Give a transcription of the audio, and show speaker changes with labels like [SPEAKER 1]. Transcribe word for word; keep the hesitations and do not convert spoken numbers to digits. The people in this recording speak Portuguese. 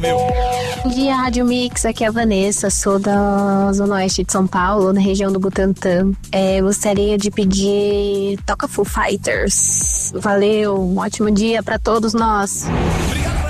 [SPEAKER 1] Bom dia, Rádio Mix, aqui é a Vanessa, sou da Zona Oeste de São Paulo, na região do Butantã. É, gostaria de pedir Toca Foo Fighters. Valeu, um ótimo dia pra todos nós.